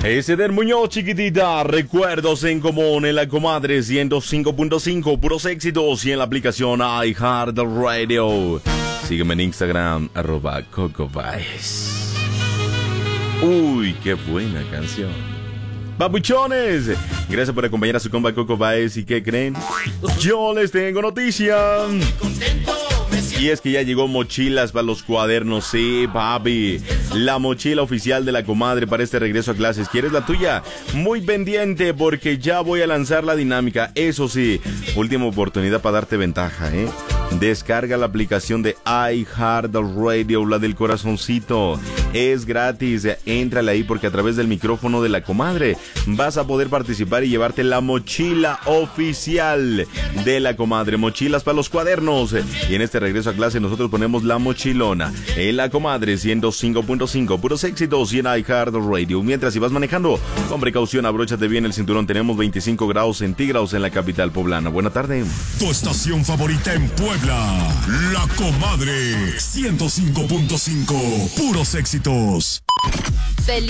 Ese del Muñoz, chiquitita. Recuerdos en común en la comadre 105.5, puros éxitos, y en la aplicación iHeartRadio. Sígueme en Instagram, @CocoVibes. Uy, qué buena canción. Papuchones, gracias por acompañar a su compa Coco Baez. ¿Y qué creen? Yo les tengo noticia. Y es que ya llegó mochilas para los cuadernos. Sí, papi. La mochila oficial de la comadre para este regreso a clases. ¿Quieres la tuya? Muy pendiente porque ya voy a lanzar la dinámica. Eso sí, última oportunidad para darte ventaja, ¿eh? Descarga la aplicación de iHeartRadio, la del corazoncito. Es gratis, éntrale ahí porque a través del micrófono de la comadre vas a poder participar y llevarte la mochila oficial de la comadre. Mochilas para los cuadernos. Y en este regreso a clase nosotros ponemos la mochilona en la comadre 105.5, puros éxitos, y en iHeartRadio. Mientras, si vas manejando, con precaución, abróchate bien el cinturón. Tenemos 25 grados centígrados en la capital poblana. Buena tarde. Tu estación favorita en Puebla, La Comadre 105.5, puros éxitos.